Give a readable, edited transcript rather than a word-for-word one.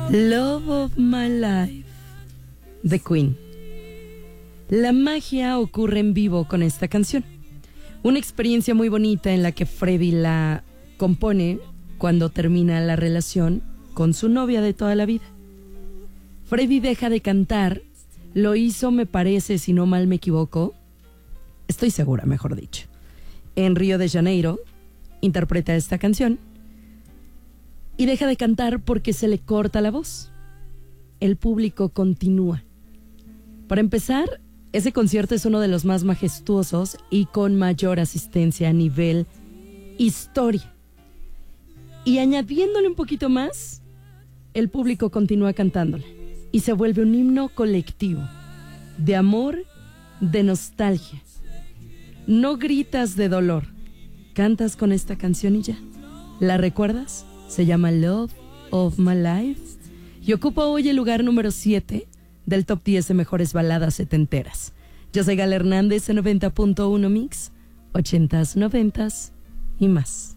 Love of My Life, The Queen. La magia ocurre en vivo con esta canción. Una experiencia muy bonita en la que Freddie la compone cuando termina la relación con su novia de toda la vida. Freddie deja de cantar, lo hizo, me parece, si no mal me equivoco, estoy segura, mejor dicho, en Río de Janeiro, interpreta esta canción y deja de cantar porque se le corta la voz. El público continúa. Para empezar, ese concierto es uno de los más majestuosos y con mayor asistencia a nivel historia. Y añadiéndole un poquito más, el público continúa cantándola y se vuelve un himno colectivo, de amor, de nostalgia. No gritas de dolor, cantas con esta canción y ya. ¿La recuerdas? Se llama Love of My Life y ocupa hoy el lugar número 7 del top 10 de mejores baladas setenteras. Yo soy Gala Hernández en 90.1 Mix, 80s, 90s y más.